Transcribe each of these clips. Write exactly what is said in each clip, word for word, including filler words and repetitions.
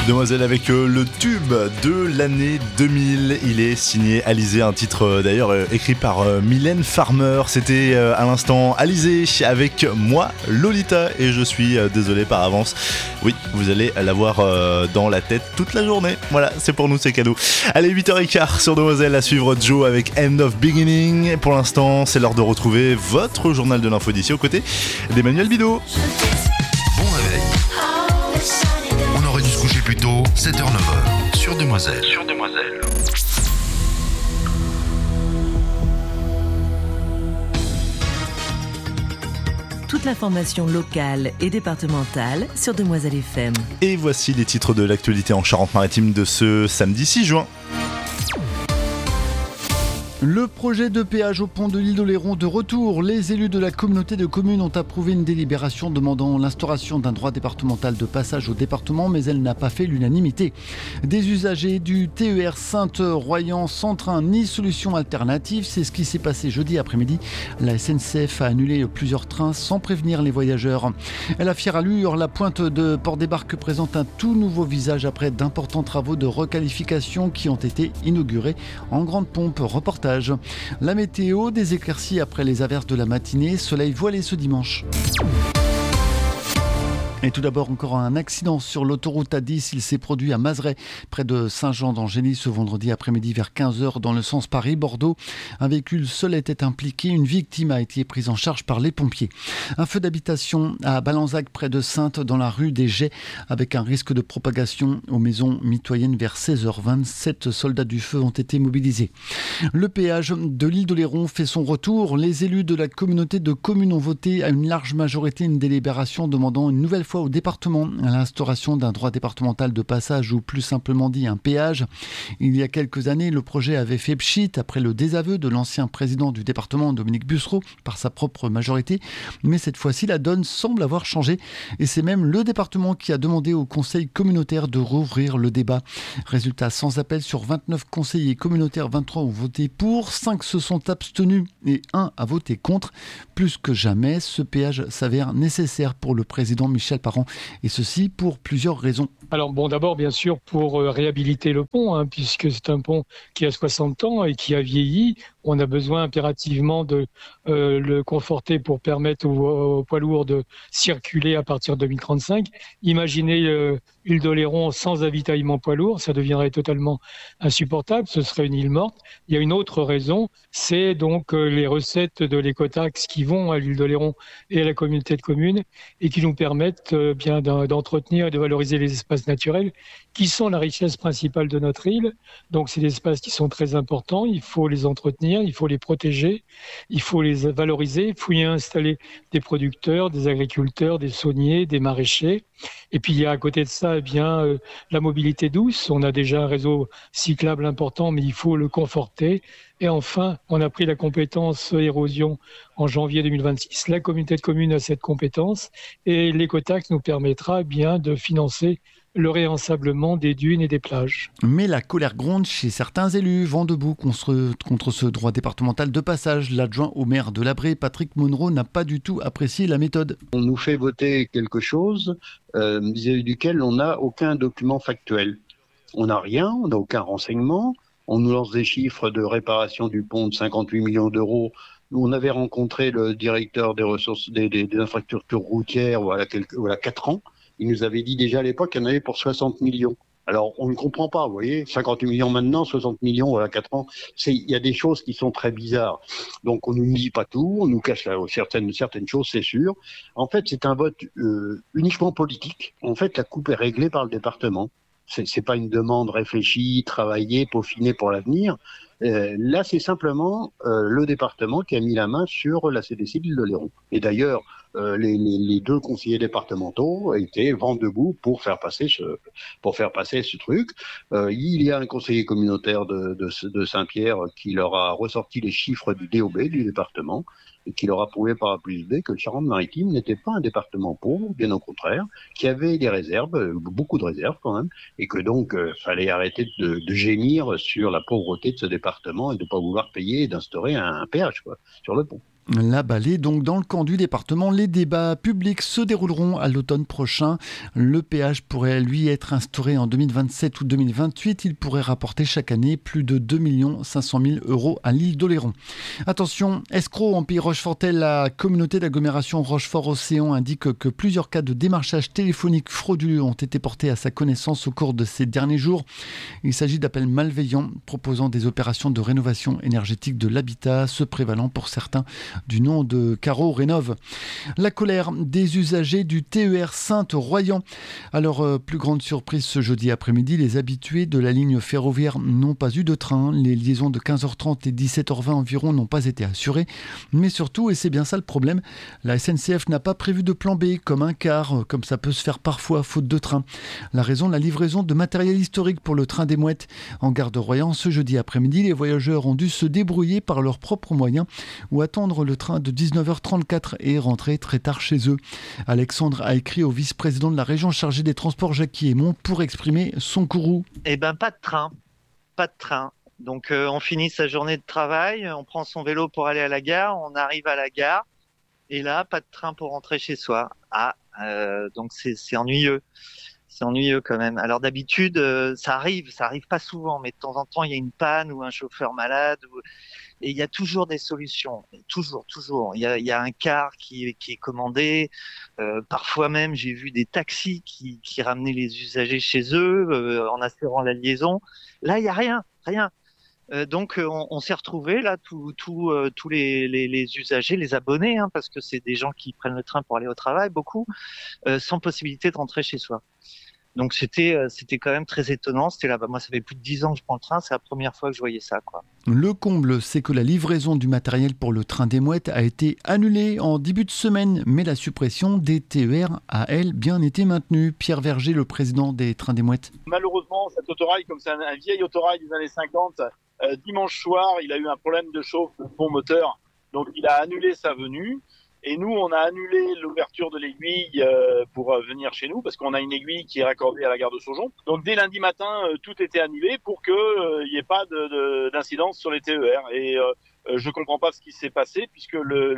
Demoiselle avec euh, le tube de l'année deux mille. Il est signé Alizé, un titre euh, d'ailleurs euh, écrit par euh, Mylène Farmer. C'était euh, à l'instant Alizé avec moi, Lolita, et je suis euh, désolé par avance. Oui, vous allez l'avoir euh, dans la tête toute la journée. Voilà, c'est pour nous, c'est cadeau. Allez, huit heures quinze sur Demoiselle, à suivre Joe avec End of Beginning. Pour l'instant, c'est l'heure de retrouver votre journal de l'info d'ici aux côtés d'Emmanuel Bidot. Bon réveil. On aurait dû se coucher plus tôt, sept heures neuf heures, sur Demoiselle. Sur Demoiselle. Toute l'information locale et départementale sur Demoiselle F M. Et voici les titres de l'actualité en Charente-Maritime de ce samedi six juin. Le projet de péage au pont de l'île d'Oléron de retour. Les élus de la communauté de communes ont approuvé une délibération demandant l'instauration d'un droit départemental de passage au département, mais elle n'a pas fait l'unanimité. Des usagers du T E R Sainte-Royan sans train ni solution alternative, c'est ce qui s'est passé jeudi après-midi. La S N C F a annulé plusieurs trains sans prévenir les voyageurs. À la fière allure, la pointe de Port-des-Barques présente un tout nouveau visage après d'importants travaux de requalification qui ont été inaugurés en grande pompe. Reportage. La météo, des éclaircies après les averses de la matinée, soleil voilé ce dimanche. Et tout d'abord, encore un accident sur l'autoroute A dix. Il s'est produit à Mazeray, près de Saint-Jean-d'Angély, ce vendredi après-midi vers quinze heures dans le sens Paris-Bordeaux. Un véhicule seul était impliqué. Une victime a été prise en charge par les pompiers. Un feu d'habitation à Balanzac, près de Saintes, dans la rue des Jets, avec un risque de propagation aux maisons mitoyennes vers seize heures vingt-sept. Soldats du feu ont été mobilisés. Le péage de l'île d'Oléron fait son retour. Les élus de la communauté de communes ont voté à une large majorité une délibération demandant une nouvelle fois au département à l'instauration d'un droit départemental de passage, ou plus simplement dit un péage. Il y a quelques années, le projet avait fait pchit après le désaveu de l'ancien président du département, Dominique Bussereau, par sa propre majorité. Mais cette fois-ci, la donne semble avoir changé et c'est même le département qui a demandé au conseil communautaire de rouvrir le débat. Résultat, sans appel, sur vingt-neuf conseillers communautaires, vingt-trois ont voté pour, cinq se sont abstenus et un a voté contre. Plus que jamais, ce péage s'avère nécessaire pour le président Michel Parent, et ceci pour plusieurs raisons. Alors bon, d'abord bien sûr pour euh, réhabiliter le pont, hein, puisque c'est un pont qui a soixante ans et qui a vieilli. On a besoin impérativement de euh, le conforter pour permettre aux, aux poids lourds de circuler à partir de deux mille trente-cinq. Imaginez euh, l'île d'Oléron sans avitaillement poids lourd, ça deviendrait totalement insupportable, ce serait une île morte. Il y a une autre raison, c'est donc euh, les recettes de l'écotaxe qui vont à l'île d'Oléron et à la communauté de communes et qui nous permettent euh, bien d'entretenir et de valoriser les espaces naturels qui sont la richesse principale de notre île. Donc c'est des espaces qui sont très importants, il faut les entretenir, il faut les protéger, il faut les valoriser, il faut y installer des producteurs, des agriculteurs, des sauniers, des maraîchers. Et puis il y a à côté de ça eh bien, euh, la mobilité douce. On a déjà un réseau cyclable important, mais il faut le conforter. Et enfin, on a pris la compétence érosion en janvier deux mille vingt-six. La communauté de communes a cette compétence et l'écotaxe nous permettra eh bien de financer le réensablement des dunes et des plages. Mais la colère gronde chez certains élus, vent debout contre, contre ce droit départemental de passage. L'adjoint au maire de Labré, Patrick Monroe, n'a pas du tout apprécié la méthode. On nous fait voter quelque chose euh, vis-à-vis duquel on n'a aucun document factuel. On n'a rien, on n'a aucun renseignement. On nous lance des chiffres de réparation du pont de cinquante-huit millions d'euros. Nous, on avait rencontré le directeur des ressources, des, des, des infrastructures routières voilà, quelques, voilà, quatre ans. Il nous avait dit déjà à l'époque qu'il y en avait pour soixante millions. Alors, on ne comprend pas, vous voyez, cinquante millions maintenant, soixante millions, voilà, quatre ans. C'est, il y a des choses qui sont très bizarres. Donc, on ne nous dit pas tout, on nous cache là, certaines, certaines choses, c'est sûr. En fait, c'est un vote euh, uniquement politique. En fait, la coupe est réglée par le département. C'est, c'est pas une demande réfléchie, travaillée, peaufinée pour l'avenir. Euh, là, c'est simplement euh, le département qui a mis la main sur la C D C de l'île d'Oléron. Et d'ailleurs, euh, les, les, les deux conseillers départementaux étaient vent debout pour faire passer ce, pour faire passer ce truc. Euh, il y a un conseiller communautaire de, de, de Saint-Pierre qui leur a ressorti les chiffres du D O B du département et qui leur a prouvé par A plus B que le Charente-Maritime n'était pas un département pauvre, bien au contraire, qui avait des réserves, beaucoup de réserves quand même, et que donc euh, fallait arrêter de, de gémir sur la pauvreté de ce département et de ne pas vouloir payer et d'instaurer un, un péage quoi, sur le pont. La Balée, donc dans le camp du département, les débats publics se dérouleront à l'automne prochain. Le péage pourrait lui être instauré en deux mille vingt-sept ou deux mille vingt-huit. Il pourrait rapporter chaque année plus de deux millions cinq cent mille euros à l'île d'Oléron. Attention, escroc en Pays Rochefortais, la communauté d'agglomération Rochefort-Océan indique que plusieurs cas de démarchage téléphonique frauduleux ont été portés à sa connaissance au cours de ces derniers jours. Il s'agit d'appels malveillants proposant des opérations de rénovation énergétique de l'habitat, se prévalant pour certains du nom de Caro Rénov. La colère des usagers du T E R Sainte-Royan. À leur plus grande surprise ce jeudi après-midi, les habitués de la ligne ferroviaire n'ont pas eu de train. Les liaisons de quinze heures trente et dix-sept heures vingt environ n'ont pas été assurées. Mais surtout, et c'est bien ça le problème, la S N C F n'a pas prévu de plan B comme un car, comme ça peut se faire parfois faute de train. La raison, la livraison de matériel historique pour le train des Mouettes. En gare de Royan, ce jeudi après-midi, les voyageurs ont dû se débrouiller par leurs propres moyens ou attendre le train de dix-neuf heures trente-quatre et rentrer très tard chez eux. Alexandre a écrit au vice-président de la région chargé des transports Jackie Aymon pour exprimer son courroux. Eh ben pas de train, pas de train. Donc euh, on finit sa journée de travail, on prend son vélo pour aller à la gare, on arrive à la gare et là pas de train pour rentrer chez soi. Ah, euh, donc c'est, c'est ennuyeux. C'est ennuyeux quand même. Alors d'habitude, euh, ça arrive, ça arrive pas souvent, mais de temps en temps, il y a une panne ou un chauffeur malade. Ou... Et il y a toujours des solutions. Toujours, toujours. Il y a, il y a un car qui, qui est commandé. Euh, parfois même, j'ai vu des taxis qui, qui ramenaient les usagers chez eux euh, en assurant la liaison. Là, il y a rien, rien. Euh, donc, on, on s'est retrouvés là, tous tout, euh, tous les, les, les usagers, les abonnés, hein, parce que c'est des gens qui prennent le train pour aller au travail, beaucoup, euh, sans possibilité de rentrer chez soi. Donc c'était euh, c'était quand même très étonnant. C'était là, bah, moi ça fait plus de dix ans que je prends le train, c'est la première fois que je voyais ça, quoi. Le comble, c'est que la livraison du matériel pour le train des Mouettes a été annulée en début de semaine, mais la suppression des T E R a, elle, bien été maintenue. Pierre Verger, le président des trains des Mouettes. Malheureusement, cet autorail, comme c'est un, un vieil autorail des années cinquante, euh, dimanche soir, il a eu un problème de chauffe de pont moteur, donc il a annulé sa venue. Et nous, on a annulé l'ouverture de l'aiguille euh, pour euh, venir chez nous, parce qu'on a une aiguille qui est raccordée à la gare de Saujon. Donc dès lundi matin, euh, tout était annulé pour qu'il n'y euh, ait pas de, de, d'incidence sur les T E R. Et euh, je comprends pas ce qui s'est passé, puisque le,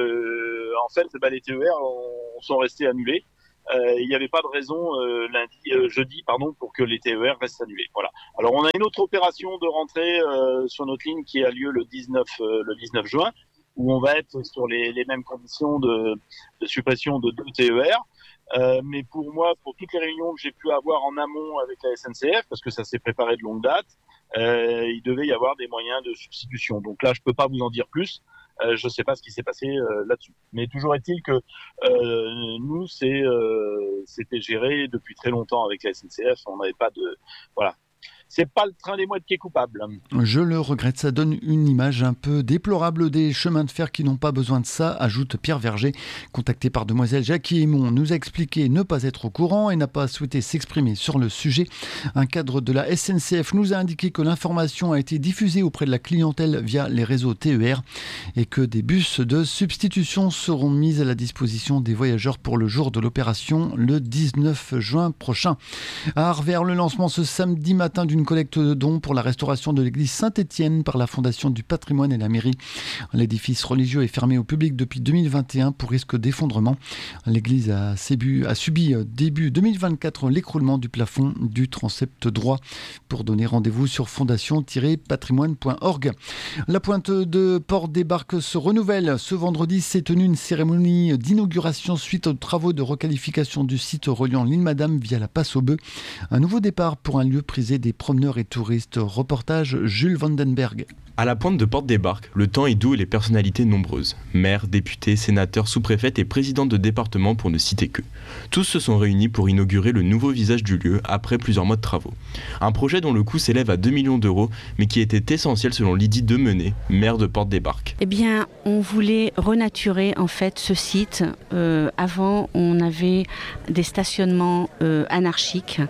le, en fait, bah, les T E R ont, sont restés annulés. Euh, il n'y avait pas de raison euh, lundi, euh, jeudi, pardon, pour que les T E R restent annulés. Voilà. Alors on a une autre opération de rentrée euh, sur notre ligne qui a lieu le dix-neuf, euh, le dix-neuf juin. Où on va être sur les, les mêmes conditions de, de suppression de deux T E R. Euh, mais pour moi, pour toutes les réunions que j'ai pu avoir en amont avec la S N C F, parce que ça s'est préparé de longue date, euh, il devait y avoir des moyens de substitution. Donc là, je peux pas vous en dire plus. Euh, je sais pas ce qui s'est passé euh, là-dessus. Mais toujours est-il que euh, nous, c'est, euh, c'était géré depuis très longtemps avec la S N C F. On n'avait pas de... Voilà. C'est pas le train des Mouettes qui est coupable. Je le regrette, ça donne une image un peu déplorable des chemins de fer qui n'ont pas besoin de ça, ajoute Pierre Verger. Contacté par demoiselle Jackie Aymon, nous a expliqué ne pas être au courant et n'a pas souhaité s'exprimer sur le sujet. Un cadre de la S N C F nous a indiqué que l'information a été diffusée auprès de la clientèle via les réseaux T E R et que des bus de substitution seront mis à la disposition des voyageurs pour le jour de l'opération le dix-neuf juin prochain. À Arvers, le lancement ce samedi matin d'une collecte de dons pour la restauration de l'église Saint-Étienne par la Fondation du patrimoine et la mairie. L'édifice religieux est fermé au public depuis deux mille vingt et un pour risque d'effondrement. L'église a, sébu, a subi début deux mille vingt-quatre l'écroulement du plafond du transept droit. Pour donner rendez-vous sur fondation tiret patrimoine point org. La pointe de Port-des-Barques se renouvelle. Ce vendredi s'est tenue une cérémonie d'inauguration suite aux travaux de requalification du site reliant l'île Madame via la passe aux bœufs. Un nouveau départ pour un lieu prisé des promeneurs et touristes. Reportage Jules Vandenberg. À la pointe de Port-des-Barques, le temps est doux et les personnalités nombreuses. Maires, députés, sénateurs, sous-préfètes et présidents de départements pour ne citer qu'eux. Tous se sont réunis pour inaugurer le nouveau visage du lieu après plusieurs mois de travaux. Un projet dont le coût s'élève à deux millions d'euros, mais qui était essentiel selon Lydie Demenet, maire de Port-des-Barques. Eh bien, on voulait renaturer en fait ce site. Euh, avant, on avait des stationnements euh, anarchiques.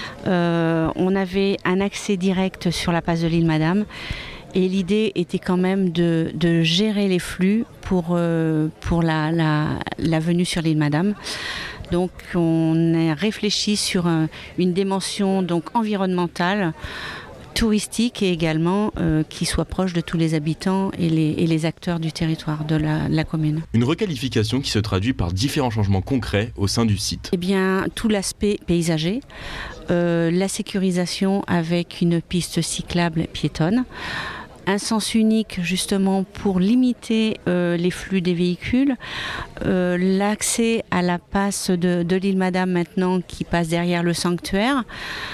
Euh, on avait un accès direct sur la place de l'île Madame. Et l'idée était quand même de, de gérer les flux pour, euh, pour la, la, la venue sur l'île Madame. Donc on a réfléchi sur un, une dimension donc, environnementale, touristique et également euh, qui soit proche de tous les habitants et les, et les acteurs du territoire de la, de la commune. Une requalification qui se traduit par différents changements concrets au sein du site. Eh bien, tout l'aspect paysager, euh, la sécurisation avec une piste cyclable piétonne, un sens unique justement pour limiter euh, les flux des véhicules, euh, l'accès à la passe de, de l'île Madame maintenant qui passe derrière le sanctuaire.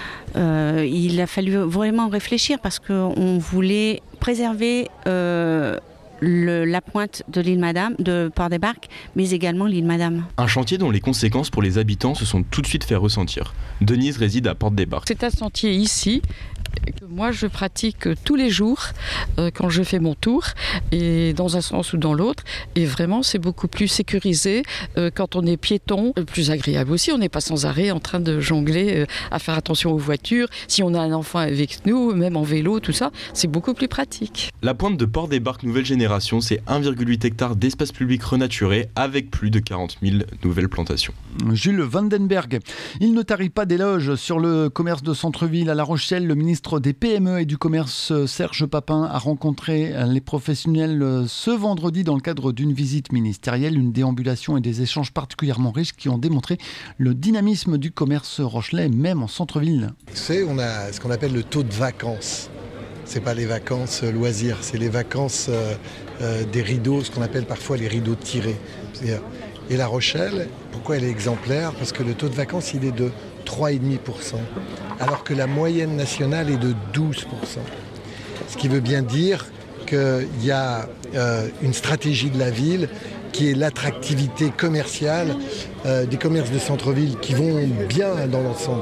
Euh, il a fallu vraiment réfléchir parce qu'on voulait préserver euh, Le, la pointe de l'île Madame, de Port des Barques, mais également l'île Madame. Un chantier dont les conséquences pour les habitants se sont tout de suite fait ressentir. Denise réside à Port des Barques. C'est un sentier ici que moi je pratique tous les jours euh, quand je fais mon tour, et dans un sens ou dans l'autre, et vraiment c'est beaucoup plus sécurisé euh, quand on est piéton, plus agréable aussi, on n'est pas sans arrêt en train de jongler, euh, à faire attention aux voitures, si on a un enfant avec nous, même en vélo, tout ça, c'est beaucoup plus pratique. La pointe de Port des Barques nouvelle génération, c'est un virgule huit hectares d'espace public renaturé avec plus de quarante mille nouvelles plantations. Jules Vandenberg, il ne tarit pas d'éloges sur le commerce de centre-ville à La Rochelle. Le ministre des P M E et du commerce Serge Papin a rencontré les professionnels ce vendredi dans le cadre d'une visite ministérielle, une déambulation et des échanges particulièrement riches qui ont démontré le dynamisme du commerce rochelais, même en centre-ville. C'est, on a ce qu'on appelle le taux de vacances. C'est pas les vacances euh, loisirs, c'est les vacances euh, euh, des rideaux, ce qu'on appelle parfois les rideaux tirés. C'est-à-dire, et La Rochelle, pourquoi elle est exemplaire ? Parce que le taux de vacances, il est de trois virgule cinq pour cent, alors que la moyenne nationale est de douze pour cent. Ce qui veut bien dire qu'il y a euh, une stratégie de la ville qui est l'attractivité commerciale euh, des commerces de centre-ville qui vont bien dans l'ensemble.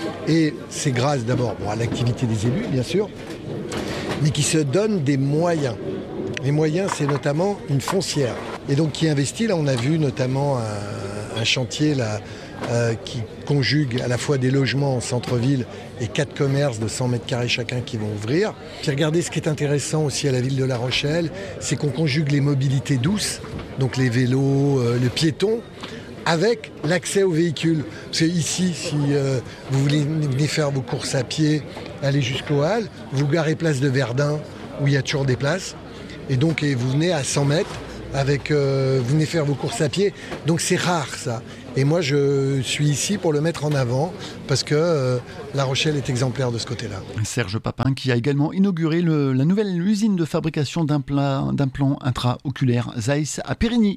Et c'est grâce d'abord bon, à l'activité des élus, bien sûr, mais qui se donnent des moyens. Les moyens, c'est notamment une foncière. Et donc qui investit, là on a vu notamment un, un chantier là, euh, qui conjugue à la fois des logements en centre-ville et quatre commerces de cent mètres carrés chacun qui vont ouvrir. Puis regardez, ce qui est intéressant aussi à la ville de La Rochelle, c'est qu'on conjugue les mobilités douces, donc les vélos, euh, le piéton, avec l'accès aux véhicules. Parce que ici, si euh, vous voulez venir faire vos courses à pied, aller jusqu'aux Halles, vous garez place de Verdun, où il y a toujours des places, et donc et vous venez à cent mètres, avec, euh, vous venez faire vos courses à pied. Donc c'est rare ça. Et moi je suis ici pour le mettre en avant, parce que euh, La Rochelle est exemplaire de ce côté-là. Serge Papin qui a également inauguré le, la nouvelle usine de fabrication d'implants, d'implants intra-oculaires Zeiss à Périgny.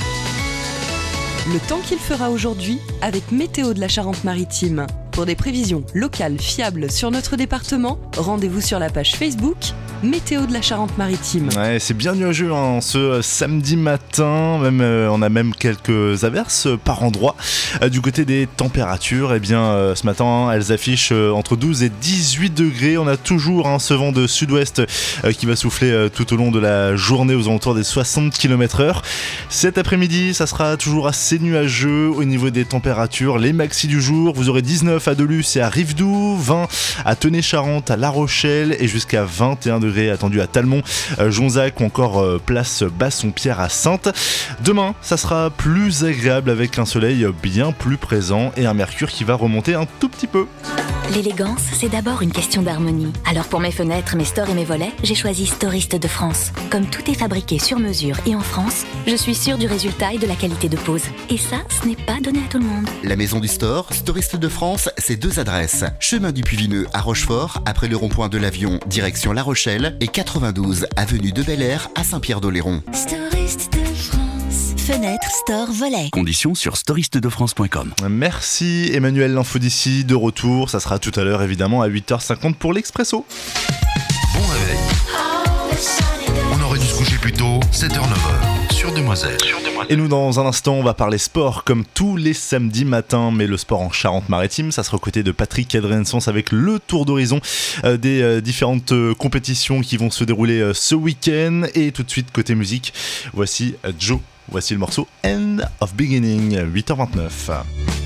Le temps qu'il fera aujourd'hui avec Météo de la Charente-Maritime. Pour des prévisions locales fiables sur notre département, rendez-vous sur la page Facebook Météo de la Charente-Maritime. Ouais, c'est bien nuageux hein, ce samedi matin, même, euh, on a même quelques averses par endroit. Euh, du côté des températures, eh bien, euh, ce matin, elles affichent euh, entre douze et dix-huit degrés. On a toujours hein, ce vent de sud-ouest euh, qui va souffler euh, tout au long de la journée aux alentours des soixante kilomètres heure. Cet après-midi, ça sera toujours assez nuageux au niveau des températures. Les maxis du jour, vous aurez dix-neuf à Delus et à Rivedoux, vingt à Tenay-Charente, à La Rochelle et jusqu'à vingt et un degrés attendus à Talmont, euh, Jonzac ou encore euh, place Bassompierre à Saintes. Demain, ça sera plus agréable avec un soleil bien plus présent et un mercure qui va remonter un tout petit peu. L'élégance, c'est d'abord une question d'harmonie. Alors pour mes fenêtres, mes stores et mes volets, j'ai choisi Storiste de France. Comme tout est fabriqué sur mesure et en France, je suis sûre du résultat et de la qualité de pose. Et ça, ce n'est pas donné à tout le monde. La maison du store, Storiste de France, c'est deux adresses. Chemin du Puy-Vineux à Rochefort, après le rond-point de l'Avion, direction La Rochelle, et quatre-vingt-douze avenue de Bel-Air à Saint-Pierre-d'Oléron. Storiste de France. Fenêtre, store, volet. Conditions sur storiste de france point com. Merci Emmanuel L'info d'ici, de retour. Ça sera tout à l'heure évidemment à huit heures cinquante pour l'Expresso. Bon réveil. On aurait dû se coucher plus tôt, sept heures neuf heures, sur Demoiselle. Et nous dans un instant on va parler sport comme tous les samedis matins, mais le sport en Charente-Maritime, ça sera aux côtés de Patrick Adrensons avec le tour d'horizon euh, des euh, différentes euh, compétitions qui vont se dérouler euh, ce week-end. Et tout de suite côté musique, voici euh, Joe, voici le morceau End of Beginning, huit heures vingt-neuf.